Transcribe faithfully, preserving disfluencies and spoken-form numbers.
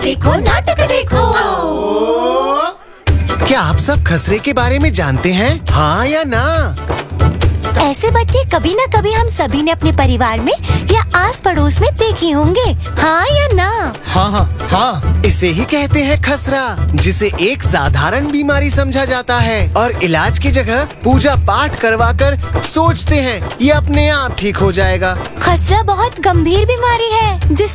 देखो नाटक देखो। क्या आप सब खसरे के बारे में जानते हैं, हाँ या ना? ऐसे बच्चे कभी न कभी हम सभी ने अपने परिवार में या आस पड़ोस में देखे होंगे, हाँ या ना? हाँ हाँ हाँ, इसे ही कहते हैं खसरा, जिसे एक साधारण बीमारी समझा जाता है और इलाज की जगह पूजा पाठ करवा कर सोचते हैं ये अपने आप ठीक हो जाएगा। खसरा बहुत गंभीर बीमारी है जिस